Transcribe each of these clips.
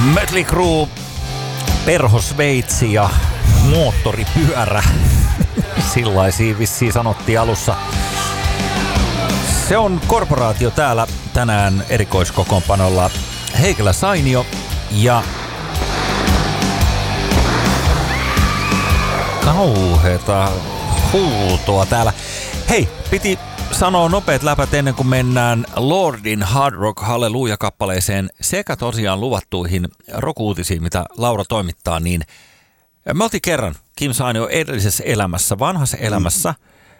Mötley Crüe, perhosveitsi ja moottoripyörä. Sillaisia vissiin sanottiin alussa. Se on Korporaatio täällä tänään erikoiskokoonpanolla. Heikelä Sainio ja kauheeta huutoa täällä. Hei, piti sanoa nopeat läpät ennen kuin mennään Lordin Hard Rock Halleluja-kappaleeseen sekä tosiaan luvattuihin rock-uutisiin, mitä Laura toimittaa, niin me oltiin kerran Kim Sainio edellisessä elämässä, vanhassa elämässä.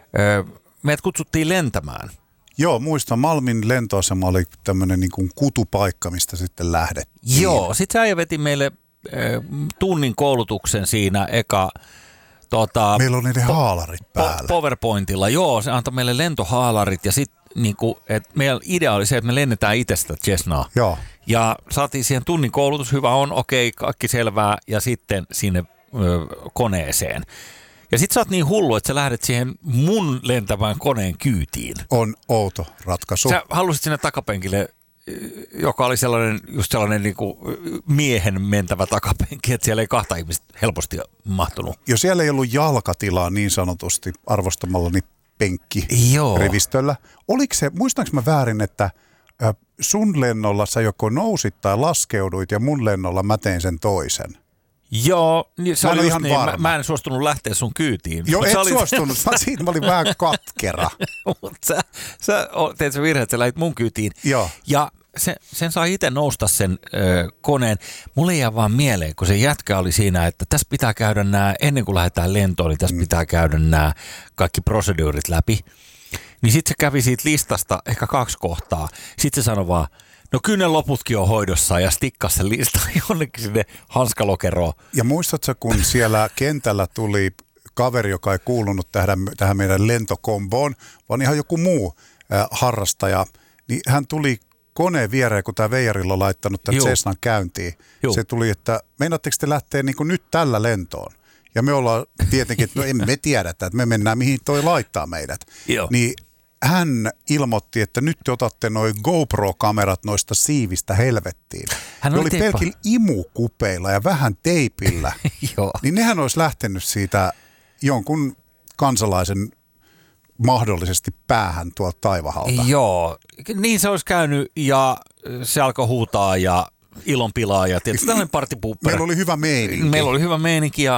Meidät kutsuttiin lentämään. Joo, muistan. Malmin lentoasema oli tämmöinen niin kuin kutupaikka, mistä sitten lähdettiin. Joo, sit sä veti meille tunnin koulutuksen siinä eka... Meillä oli ne haalarit päällä. PowerPointilla, joo, se antoi meille lentohaalarit ja sitten niinku, meidän idea oli se, että me lennetään itse sitä Cessnaa. Joo. Ja saatiin siihen tunnin koulutus, hyvä on, okei, kaikki selvää ja sitten sinne koneeseen. Ja sit sä oot niin hullu, että sä lähdet siihen mun lentävään koneen kyytiin. On outo ratkaisu. Sä halusit sinne takapenkille, joka oli just sellainen niin kuin miehen mentävä takapenki, että siellä ei kahta ihmistä helposti mahtunut. Jo siellä ei ollut jalkatilaa niin sanotusti arvostamallani penkkirivistöllä. Oliko se, muistanko mä väärin, että sun lennolla sä joko nousit tai laskeuduit ja mun lennolla mä tein sen toisen? Joo, niin se oli ihan niin, varma. mä en suostunut lähteä sun kyytiin. Joo, et suostunut. Siitä mä olin vähän katkera. Mutta sä teet se virhe, että sä lähdit mun kyytiin. Joo. Ja sen saa itse nousta sen koneen. Mulle jää vaan mieleen, kun se jätkä oli siinä, että tässä pitää käydä ennen kuin lähdetään lentoon, niin tässä pitää käydä nämä kaikki proseduurit läpi. Niin sitten se kävi siitä listasta ehkä 2 kohtaa. Sitten se sanoi vaan, no kyllä ne loputkin on hoidossa ja stikkasi sen listan jonnekin sinne hanskalokeroon. Ja muistatko, kun siellä kentällä tuli kaveri, joka ei kuulunut tähän meidän lentokomboon, vaan ihan joku muu harrastaja, niin hän tuli koneen viereen, kun tämä veijarilla on laittanut tämän Cessnan käyntiin. Juu. Se tuli, että meinaatteko te lähtee niin kuin nyt tällä lentoon? Ja me ollaan tietenkin, että no emme tiedä, että me mennään mihin toi laittaa meidät. Joo. Niin hän ilmoitti, että nyt te otatte noi GoPro-kamerat noista siivistä helvettiin. Hän oli pelkillä imukupeilla ja vähän teipillä. Joo. Niin nehän olisi lähtenyt siitä jonkun kansalaisen mahdollisesti päähän tuolta taivahalta. Joo, niin se olisi käynyt ja se alkoi huutaa ja ilonpilaa ja tietysti tällainen partipuupper. Meillä oli hyvä meininki. Meillä oli hyvä meininki ja